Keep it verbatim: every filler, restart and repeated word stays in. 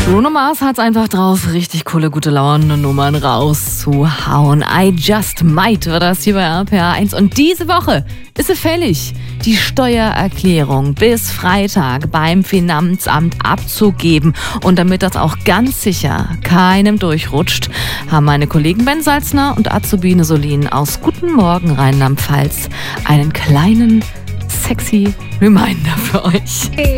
Bruno Mars hat's einfach drauf, richtig coole, gute Laune-Nummern rauszuhauen. I Just Might war das hier bei R P R eins. Und diese Woche ist es fällig, die Steuererklärung bis Freitag beim Finanzamt abzugeben. Und damit das auch ganz sicher keinem durchrutscht, haben meine Kollegen Ben Salzner und Azubine Solin aus Guten Morgen Rheinland-Pfalz einen kleinen, sexy Reminder für euch.